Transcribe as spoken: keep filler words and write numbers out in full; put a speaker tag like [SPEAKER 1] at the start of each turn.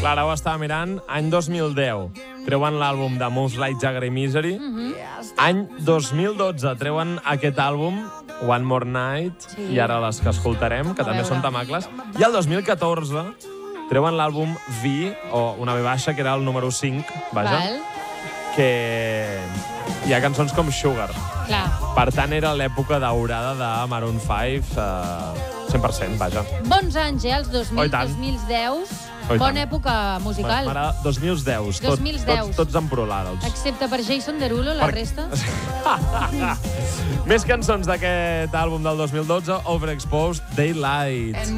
[SPEAKER 1] Clara ho estava mirant. Any dos mil deu treuen l'àlbum de Moves Like Jagger i Misery. Mm-hmm. Any dos mil dotze treuen aquest àlbum, One More Night, sí. I ara les que escoltarem, que també són tamacles. I el dos mil catorze treuen l'àlbum V, o una V baixa, que era el número cinc, vaja,
[SPEAKER 2] Val.
[SPEAKER 1] que hi ha cançons com Sugar.
[SPEAKER 2] Clar.
[SPEAKER 1] Per tant, era l'època daurada de Maroon cinc, eh, cent per cent, vaja.
[SPEAKER 2] Bons anys, eh, els dos mil,
[SPEAKER 1] Oh, i tant.
[SPEAKER 2] dos mil deu.
[SPEAKER 1] Oh, i
[SPEAKER 2] Bona
[SPEAKER 1] tant.
[SPEAKER 2] època musical.
[SPEAKER 1] M'agrada dos mil deu, tot,
[SPEAKER 2] dos mil deu.
[SPEAKER 1] tots, tots embrolats.
[SPEAKER 2] Excepte per Jason Derulo, la
[SPEAKER 1] Per-
[SPEAKER 2] resta.
[SPEAKER 1] Més cançons d'aquest àlbum del dos mil dotze, Overexposed, Daylight.